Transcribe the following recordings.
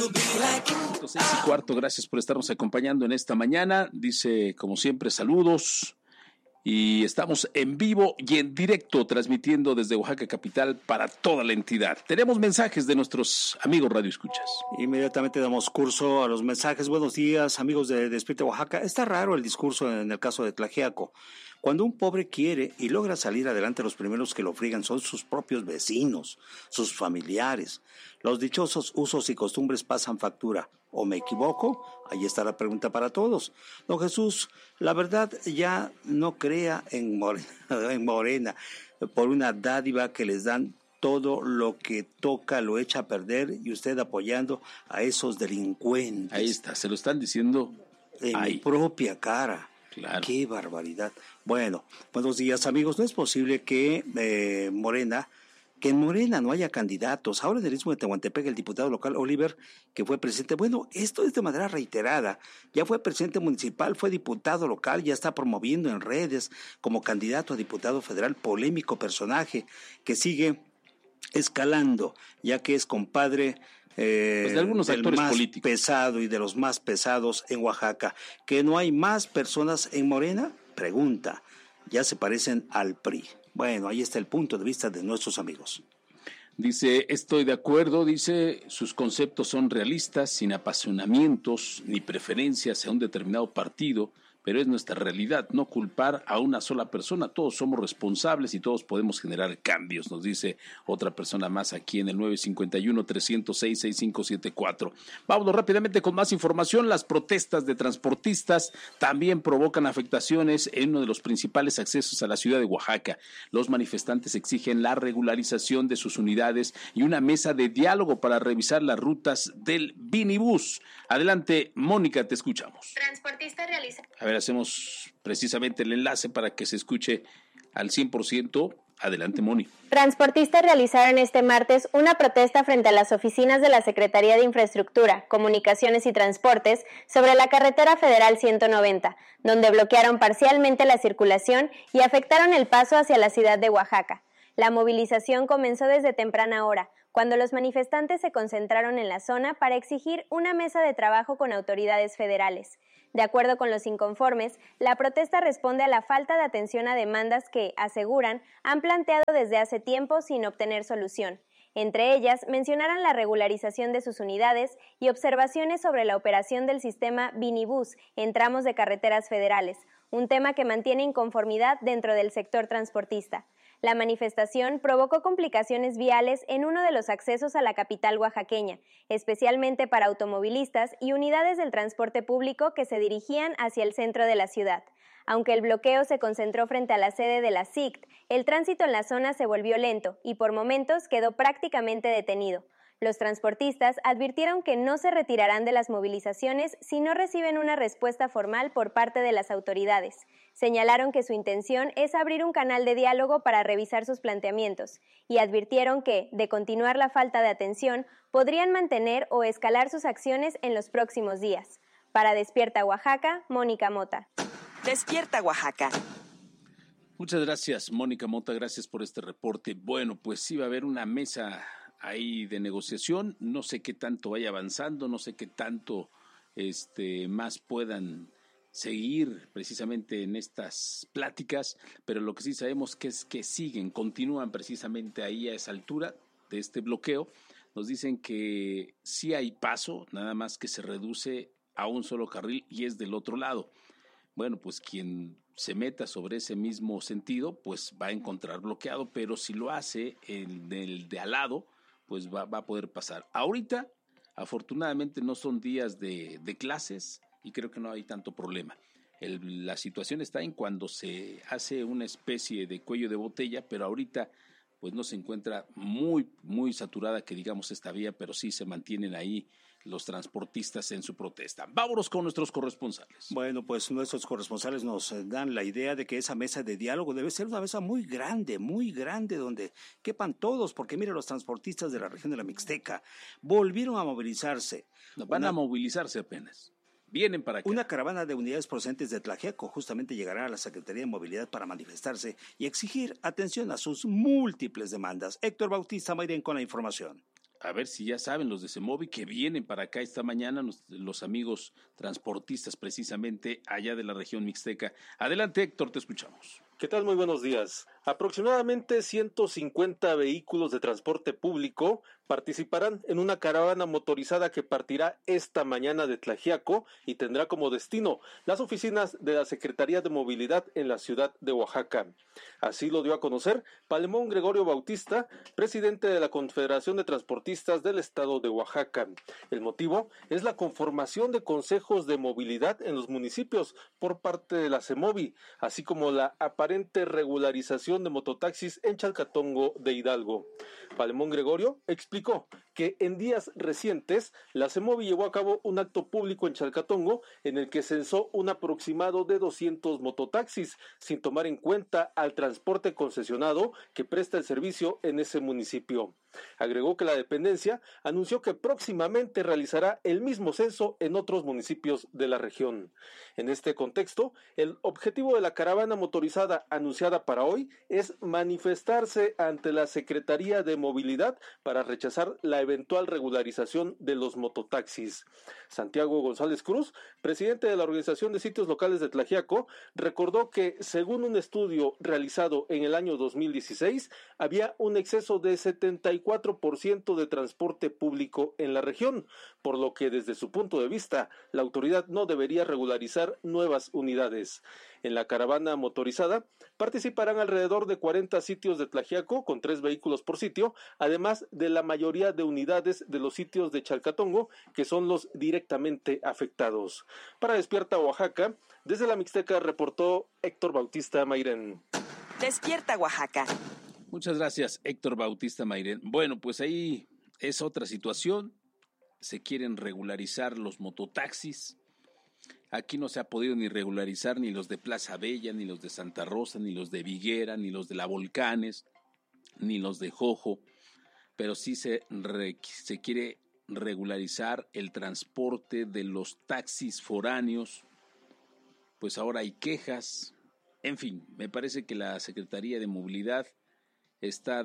6:15, gracias por estarnos acompañando en esta mañana. Dice, como siempre, saludos. Y estamos en vivo y en directo, transmitiendo desde Oaxaca capital para toda la entidad. Tenemos mensajes de nuestros amigos Radio Escuchas. Inmediatamente damos curso a los mensajes. Buenos días, amigos de Despierta Oaxaca. Está raro el discurso en el caso de Tlaxiaco. Cuando un pobre quiere y logra salir adelante, los primeros que lo friegan son sus propios vecinos, sus familiares. Los dichosos usos y costumbres pasan factura. ¿O me equivoco? Ahí está la pregunta para todos. Don Jesús, la verdad ya no crea en Morena por una dádiva que les dan. Todo lo que toca lo echa a perder y usted apoyando a esos delincuentes. Ahí está, se lo están diciendo en mi propia cara. Claro. ¡Qué barbaridad! Bueno, buenos días, amigos. No es posible que en Morena no haya candidatos. Ahora en el Istmo de Tehuantepec, el diputado local Oliver, que fue presidente, bueno, esto es de manera reiterada, ya fue presidente municipal, fue diputado local, ya está promoviendo en redes como candidato a diputado federal, polémico personaje que sigue escalando, ya que es compadre pues de algunos actores más políticos. Pesado y de los más pesados en Oaxaca. ¿Que no hay más personas en Morena? Pregunta. Ya se parecen al PRI. Bueno, ahí está el punto de vista de nuestros amigos. Dice, estoy de acuerdo, dice, sus conceptos son realistas, sin apasionamientos ni preferencias a un determinado partido, pero es nuestra realidad, no culpar a una sola persona, todos somos responsables y todos podemos generar cambios, nos dice otra persona más aquí en el 951-306-6574. Vámonos rápidamente con más información. Las protestas de transportistas también provocan afectaciones en uno de los principales accesos a la ciudad de Oaxaca. Los manifestantes exigen la regularización de sus unidades y una mesa de diálogo para revisar las rutas del Vinibús. Adelante, Mónica, te escuchamos. Transportistas realizan... A ver, hacemos precisamente el enlace para que se escuche al 100%. Adelante, Moni. Transportistas realizaron este martes una protesta frente a las oficinas de la Secretaría de Infraestructura, Comunicaciones y Transportes sobre la carretera federal 190, donde bloquearon parcialmente la circulación y afectaron el paso hacia la ciudad de Oaxaca. La movilización comenzó desde temprana hora, cuando los manifestantes se concentraron en la zona para exigir una mesa de trabajo con autoridades federales. De acuerdo con los inconformes, la protesta responde a la falta de atención a demandas que, aseguran, han planteado desde hace tiempo sin obtener solución. Entre ellas, mencionaron la regularización de sus unidades y observaciones sobre la operación del sistema Vinibús en tramos de carreteras federales, un tema que mantiene inconformidad dentro del sector transportista. La manifestación provocó complicaciones viales en uno de los accesos a la capital oaxaqueña, especialmente para automovilistas y unidades del transporte público que se dirigían hacia el centro de la ciudad. Aunque el bloqueo se concentró frente a la sede de la SICT, el tránsito en la zona se volvió lento y por momentos quedó prácticamente detenido. Los transportistas advirtieron que no se retirarán de las movilizaciones si no reciben una respuesta formal por parte de las autoridades. Señalaron que su intención es abrir un canal de diálogo para revisar sus planteamientos y advirtieron que, de continuar la falta de atención, podrían mantener o escalar sus acciones en los próximos días. Para Despierta Oaxaca, Mónica Mota. Despierta Oaxaca. Muchas gracias, Mónica Mota, gracias por este reporte. Bueno, pues sí va a haber una mesa ahí de negociación, no sé qué tanto vaya avanzando, no sé qué tanto más puedan seguir precisamente en estas pláticas, pero lo que sí sabemos que es que continúan precisamente ahí a esa altura de este bloqueo. Nos dicen que sí hay paso, nada más que se reduce a un solo carril y es del otro lado. Bueno, pues quien se meta sobre ese mismo sentido, pues va a encontrar bloqueado, pero si lo hace el de al lado, pues va a poder pasar. Ahorita, afortunadamente, no son días de clases y creo que no hay tanto problema. La situación está en cuando se hace una especie de cuello de botella, pero ahorita pues no se encuentra muy, muy saturada, que digamos, esta vía, pero sí se mantienen ahí los transportistas en su protesta. Vámonos con nuestros corresponsales. Bueno, pues nuestros corresponsales nos dan la idea de que esa mesa de diálogo debe ser una mesa muy grande, donde quepan todos, porque mire, los transportistas de la región de la Mixteca volvieron a movilizarse. Van a movilizarse apenas. Vienen para acá. Una caravana de unidades procedentes de Tlaxiaco justamente llegará a la Secretaría de Movilidad para manifestarse y exigir atención a sus múltiples demandas. Héctor Bautista Mayrén con la información. a ver si ya saben los de Semovi que vienen para acá esta mañana, los amigos transportistas precisamente allá de la región mixteca. Adelante, Héctor, te escuchamos. ¿Qué tal? Muy buenos días. Aproximadamente 150 vehículos de transporte público participarán en una caravana motorizada que partirá esta mañana de Tlaxiaco y tendrá como destino las oficinas de la Secretaría de Movilidad en la ciudad de Oaxaca. Así lo dio a conocer Palemón Gregorio Bautista, presidente de la Confederación de Transportistas del Estado de Oaxaca. El motivo es la conformación de consejos de movilidad en los municipios por parte de la Semovi, así como la aparente regularización de mototaxis en Chalcatongo de Hidalgo. Palemón Gregorio explicó que en días recientes la Semovi llevó a cabo un acto público en Chalcatongo en el que censó un aproximado de 200 mototaxis, sin tomar en cuenta al transporte concesionado que presta el servicio en ese municipio. Agregó que la dependencia anunció que próximamente realizará el mismo censo en otros municipios de la región. En este contexto, el objetivo de la caravana motorizada anunciada para hoy es manifestarse ante la Secretaría de Movilidad para rechazar la eventual regularización de los mototaxis. Santiago González Cruz, presidente de la Organización de Sitios Locales de Tlaxiaco, recordó que, según un estudio realizado en el año 2016, había un exceso de 74% de transporte público en la región, por lo que desde su punto de vista, la autoridad no debería regularizar nuevas unidades. En la caravana motorizada participarán alrededor de 40 sitios de Tlaxiaco con 3 vehículos por sitio, además de la mayoría de unidades de los sitios de Chalcatongo, que son los directamente afectados. Para Despierta Oaxaca, desde la Mixteca reportó Héctor Bautista Mairén. Despierta Oaxaca. Muchas gracias, Héctor Bautista Mairén. Bueno, pues ahí es otra situación. Se quieren regularizar los mototaxis. Aquí no se ha podido ni regularizar ni los de Plaza Bella, ni los de Santa Rosa, ni los de Viguera, ni los de La Volcanes, ni los de Jojo, pero sí se quiere regularizar el transporte de los taxis foráneos. Pues ahora hay quejas. En fin, me parece que la Secretaría de Movilidad está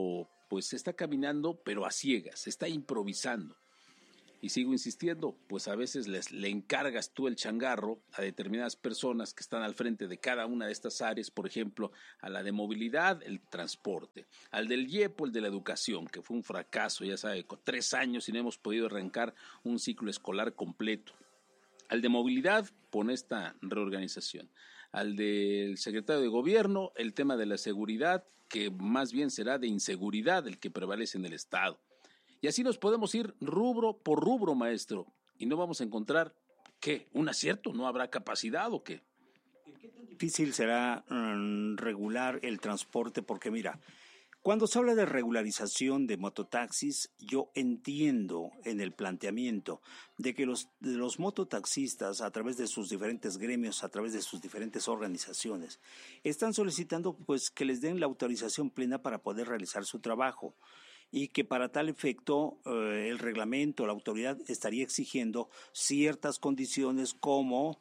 está caminando, pero a ciegas, está improvisando. Y sigo insistiendo, pues a veces le encargas tú el changarro a determinadas personas que están al frente de cada una de estas áreas, por ejemplo, a la de movilidad, el transporte, al del IEPO, el de la educación, que fue un fracaso, ya sabe, con 3 años y no hemos podido arrancar un ciclo escolar completo. Al de movilidad, pone esta reorganización. Al del secretario de gobierno, el tema de la seguridad, que más bien será de inseguridad el que prevalece en el Estado. Y así nos podemos ir rubro por rubro, maestro, y no vamos a encontrar, ¿qué? ¿Un acierto? ¿No habrá capacidad o qué? ¿Qué tan difícil será regular el transporte? Porque mira, cuando se habla de regularización de mototaxis, yo entiendo en el planteamiento de que los mototaxistas, a través de sus diferentes gremios, a través de sus diferentes organizaciones, están solicitando pues que les den la autorización plena para poder realizar su trabajo. Y que para tal efecto el reglamento, la autoridad estaría exigiendo ciertas condiciones como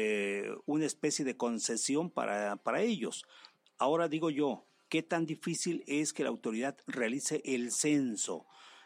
una especie de concesión para ellos. Ahora digo yo, ¿qué tan difícil es que la autoridad realice el censo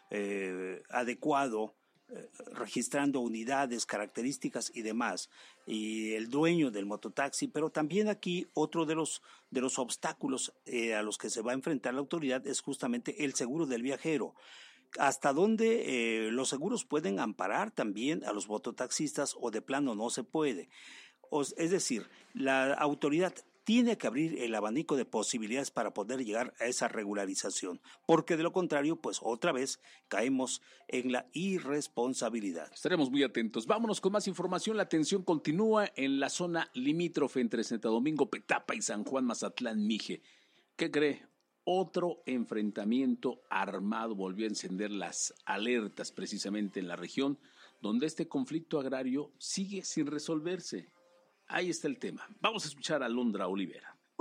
adecuado, registrando unidades, características y demás, y el dueño del mototaxi? Pero también aquí otro de los obstáculos a los que se va a enfrentar la autoridad es justamente el seguro del viajero. ¿Hasta dónde los seguros pueden amparar también a los mototaxistas o de plano no se puede? Es decir, la autoridad tiene que abrir el abanico de posibilidades para poder llegar a esa regularización, porque de lo contrario, pues otra vez caemos en la irresponsabilidad. Estaremos muy atentos. Vámonos con más información. La tensión continúa en la zona limítrofe entre Santo Domingo, Petapa y San Juan, Mazatlán, Mije. ¿Qué cree? Otro enfrentamiento armado volvió a encender las alertas precisamente en la región, donde este conflicto agrario sigue sin resolverse. Ahí está el tema. Vamos a escuchar a Alondra Olivera.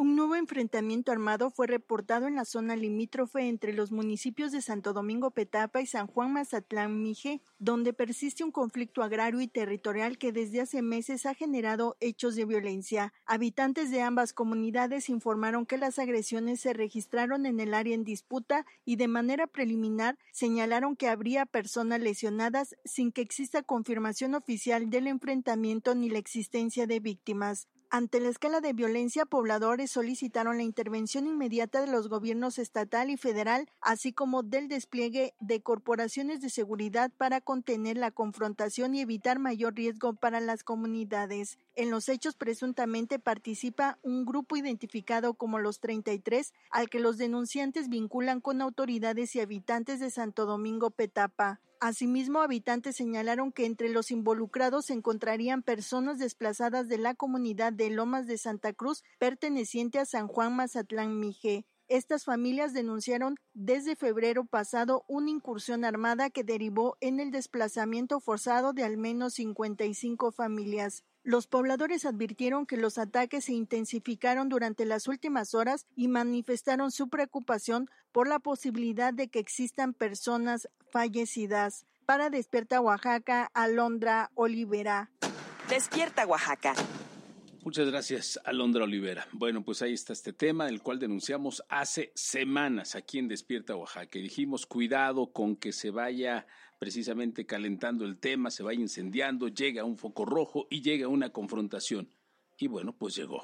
Un nuevo enfrentamiento armado fue reportado en la zona limítrofe entre los municipios de Santo Domingo Petapa y San Juan Mazatlán Mije, donde persiste un conflicto agrario y territorial que desde hace meses ha generado hechos de violencia. Habitantes de ambas comunidades informaron que las agresiones se registraron en el área en disputa y de manera preliminar señalaron que habría personas lesionadas sin que exista confirmación oficial del enfrentamiento ni la existencia de víctimas. Ante la escala de violencia, pobladores solicitaron la intervención inmediata de los gobiernos estatal y federal, así como del despliegue de corporaciones de seguridad para contener la confrontación y evitar mayor riesgo para las comunidades. En los hechos presuntamente participa un grupo identificado como los 33, al que los denunciantes vinculan con autoridades y habitantes de Santo Domingo Petapa. Asimismo, habitantes señalaron que entre los involucrados se encontrarían personas desplazadas de la comunidad de Lomas de Santa Cruz, perteneciente a San Juan Mazatlán Mije. Estas familias denunciaron desde febrero pasado una incursión armada que derivó en el desplazamiento forzado de al menos 55 familias. Los pobladores advirtieron que los ataques se intensificaron durante las últimas horas y manifestaron su preocupación por la posibilidad de que existan personas fallecidas. Para Despierta Oaxaca, Alondra Olivera. Despierta Oaxaca. Muchas gracias, Alondra Olivera. Bueno, pues ahí está este tema, el cual denunciamos hace semanas aquí en Despierta Oaxaca. Y dijimos, cuidado con que se vaya precisamente calentando el tema, se vaya incendiando, llega un foco rojo y llega una confrontación. Y bueno, pues llegó.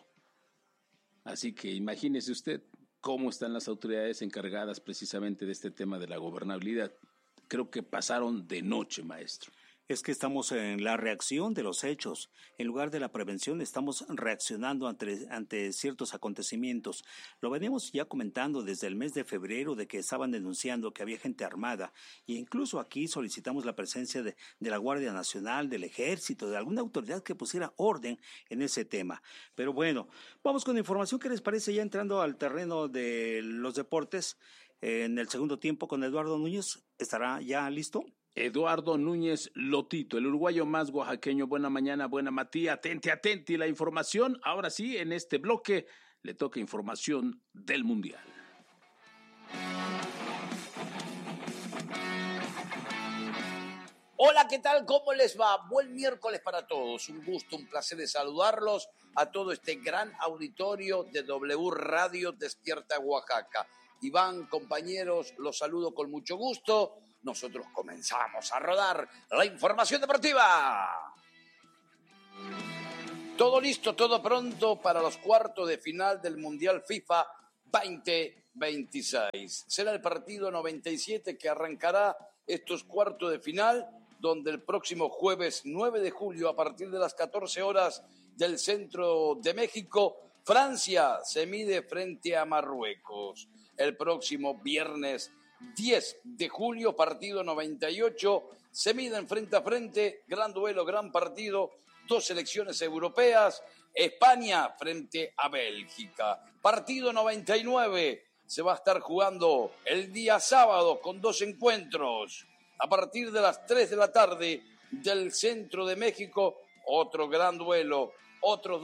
Así que imagínese usted cómo están las autoridades encargadas precisamente de este tema de la gobernabilidad. Creo que pasaron de noche, maestro. Es que estamos en la reacción de los hechos. En lugar de la prevención, estamos reaccionando ante ciertos acontecimientos. Lo veníamos ya comentando desde el mes de febrero de que estaban denunciando que había gente armada. E incluso aquí solicitamos la presencia de la Guardia Nacional, del Ejército, de alguna autoridad que pusiera orden en ese tema. Pero bueno, vamos con información. ¿Qué les parece ya entrando al terreno de los deportes? En el segundo tiempo con Eduardo Núñez, ¿estará ya listo? Eduardo Núñez Lotito, el uruguayo más oaxaqueño. Buena mañana, buena Matía, atenti la información. Ahora sí, en este bloque le toca información del Mundial. Hola, ¿qué tal? ¿Cómo les va? Buen miércoles para todos. Un gusto, un placer de saludarlos a todo este gran auditorio de W Radio Despierta Oaxaca. Iván, compañeros, los saludo con mucho gusto. Nosotros comenzamos a rodar la información deportiva. Todo listo, todo pronto para los cuartos de final del Mundial FIFA 2026. Será el partido 97 que arrancará estos cuartos de final, donde el próximo jueves 9 de julio, a partir de las 14 horas del centro de México, Francia se mide frente a Marruecos. El próximo viernes 10 de julio, partido 98, se miden frente a frente, gran duelo, gran partido, dos selecciones europeas, España frente a Bélgica. Partido 99, se va a estar jugando el día sábado con dos encuentros. A partir de las 3 de la tarde del centro de México, otro gran duelo, otros